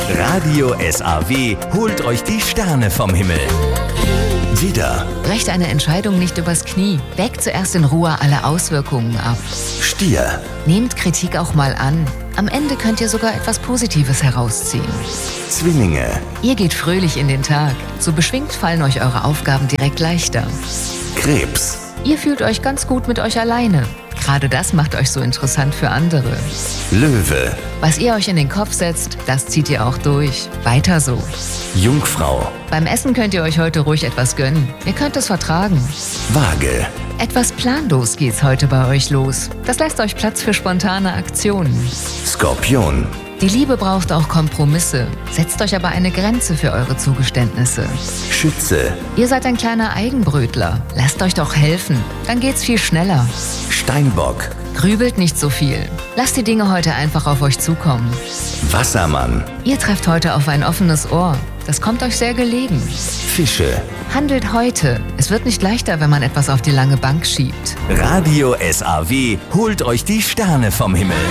Radio SAW holt euch die Sterne vom Himmel. Widder, Brecht eine Entscheidung nicht übers Knie. Wägt zuerst in Ruhe alle Auswirkungen ab. Stier, Nehmt Kritik auch mal an. Am Ende könnt ihr sogar etwas Positives herausziehen. Zwillinge, Ihr geht fröhlich in den Tag. So beschwingt fallen euch eure Aufgaben direkt leichter. Krebs, Ihr fühlt euch ganz gut mit euch alleine. Gerade das macht euch so interessant für andere. Löwe, Was ihr euch in den Kopf setzt, das zieht ihr auch durch. Weiter so. Jungfrau, Beim Essen könnt ihr euch heute ruhig etwas gönnen. Ihr könnt es vertragen. Waage, Etwas planlos geht's heute bei euch los. Das lässt euch Platz für spontane Aktionen. Skorpion, Die Liebe braucht auch Kompromisse. Setzt euch aber eine Grenze für eure Zugeständnisse. Schütze, Ihr seid ein kleiner Eigenbrötler. Lasst euch doch helfen. Dann geht's viel schneller. Steinbock, Grübelt nicht so viel. Lasst die Dinge heute einfach auf euch zukommen. Wassermann, Ihr trefft heute auf ein offenes Ohr. Das kommt euch sehr gelegen. Fische. Handelt heute. Es wird nicht leichter, wenn man etwas auf die lange Bank schiebt. Radio SAW holt euch die Sterne vom Himmel.